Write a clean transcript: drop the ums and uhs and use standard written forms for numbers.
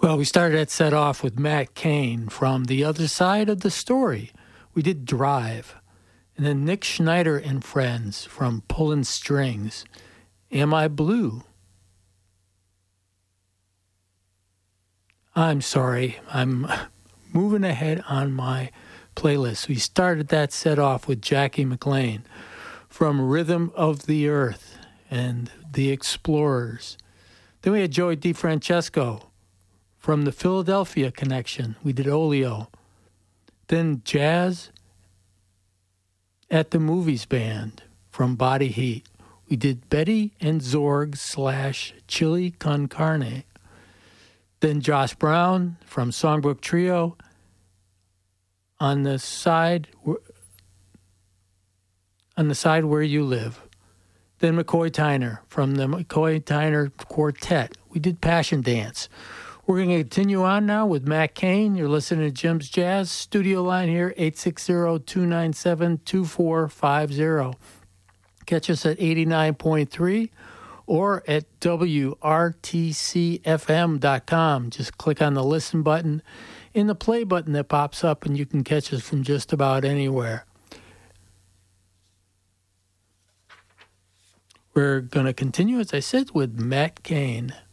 Well, we started that set off with Matt Cain from The Other Side of the Story. We did Drive. And then Nick Schneider and Friends from Pullin' Strings. Am I Blue? I'm sorry, I'm moving ahead on my playlist. We started that set off with Jackie McLean from Rhythm of the Earth and The Explorers. Then we had Joey DeFrancesco from the Philadelphia Connection. We did Olio. Then Jazz at the Movies Band from Body Heat. We did Betty and Zorg / Chili Con Carne. Then Josh Brown from Songbook Trio. On the side where you live. Then McCoy Tyner from the McCoy Tyner Quartet. We did Passion Dance. We're going to continue on now with Matt Cain. You're listening to Jim's Jazz. Studio line here, 860-297-2450. Catch us at 89.3 or at WRTCFM.com. Just click on the listen button in the play button that pops up, and you can catch us from just about anywhere. We're going to continue, as I said, with Matt Cain.